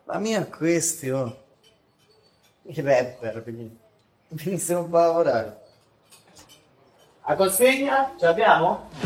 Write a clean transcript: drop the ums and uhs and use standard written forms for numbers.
La mia è questi, oh. I rapper, quindi stiamo un po' a lavorare. A consegna? Ce l'abbiamo?